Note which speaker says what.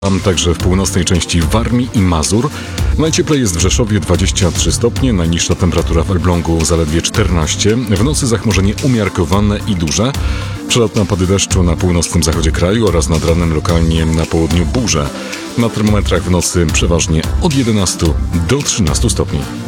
Speaker 1: Także w północnej części Warmii i Mazur. Najcieplej jest w Rzeszowie 23 stopnie, najniższa temperatura w Elblągu zaledwie 14. W nocy zachmurzenie umiarkowane i duże. Przelotne opady deszczu na północnym zachodzie kraju oraz nad ranem lokalnie na południu burze. Na termometrach w nocy przeważnie od 11 do 13 stopni.